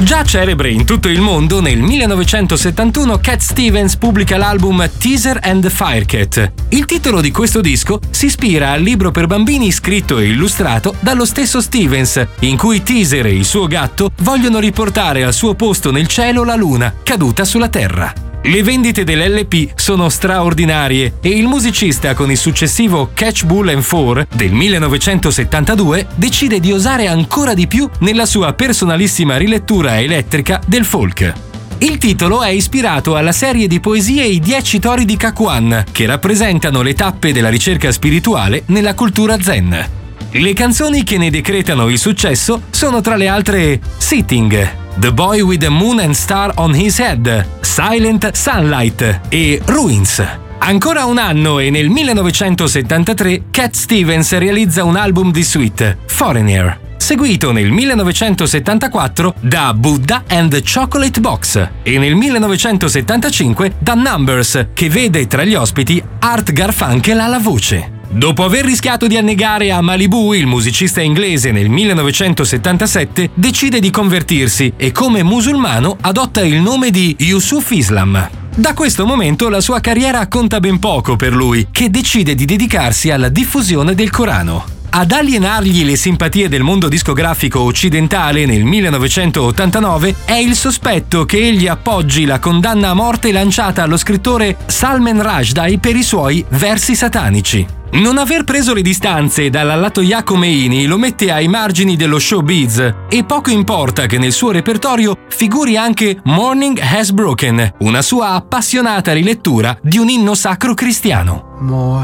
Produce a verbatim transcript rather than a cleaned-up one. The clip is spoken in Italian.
Già celebre in tutto il mondo, nel millenovecentosettantuno Cat Stevens pubblica l'album Teaser and the Firecat. Il titolo di questo disco si ispira al libro per bambini scritto e illustrato dallo stesso Stevens, in cui Teaser e il suo gatto vogliono riportare al suo posto nel cielo la luna, caduta sulla Terra. Le vendite dell'L P sono straordinarie e il musicista, con il successivo Catch Bull and Four del millenovecentosettantadue, decide di osare ancora di più nella sua personalissima rilettura elettrica del folk. Il titolo è ispirato alla serie di poesie I Dieci Tori di Kakuan, che rappresentano le tappe della ricerca spirituale nella cultura zen. Le canzoni che ne decretano il successo sono tra le altre Sitting, The Boy with the Moon and Star on His Head, Silent Sunlight e Ruins. Ancora un anno e nel millenovecentosettantatré Cat Stevens realizza un album di suite, Foreigner, seguito nel millenovecentosettantaquattro da Buddha and the Chocolate Box e nel millenovecentosettantacinque da Numbers, che vede tra gli ospiti Art Garfunkel alla voce. Dopo aver rischiato di annegare a Malibu, il musicista inglese nel millenovecentosettantasette decide di convertirsi e come musulmano adotta il nome di Yusuf Islam. Da questo momento la sua carriera conta ben poco per lui, che decide di dedicarsi alla diffusione del Corano. Ad alienargli le simpatie del mondo discografico occidentale nel millenovecentottantanove è il sospetto che egli appoggi la condanna a morte lanciata allo scrittore Salman Rushdie per i suoi versi satanici. Non aver preso le distanze dall'Ayatollah Khomeini lo mette ai margini dello showbiz e poco importa che nel suo repertorio figuri anche Morning Has Broken, una sua appassionata rilettura di un inno sacro cristiano.